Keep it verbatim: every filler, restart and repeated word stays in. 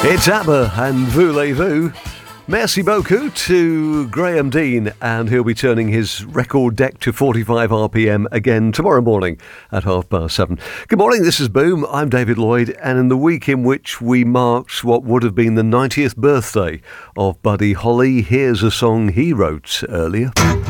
It's ABBA and Voulez-Vous. Merci beaucoup to Graham Dean, and he'll be turning his record deck to forty-five R P M again tomorrow morning at half past seven. Good morning, this is Boom. I'm David Lloyd, and in the week in which we marked what would have been the ninetieth birthday of Buddy Holly, here's a song he wrote earlier.